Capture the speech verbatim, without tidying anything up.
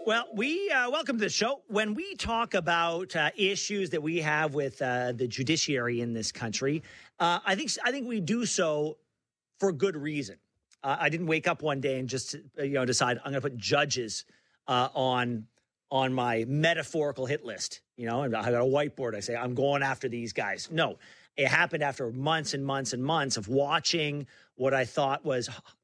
Well, we uh, welcome to the show. When we talk about uh, issues that we have with uh, the judiciary in this country, uh, I think I think we do so for good reason. Uh, I didn't wake up one day and just you know decide I'm going to put judges uh, on on my metaphorical hit list. You know, and I got a whiteboard. I say I'm going after these guys. No, it happened after months and months and months of watching what I thought was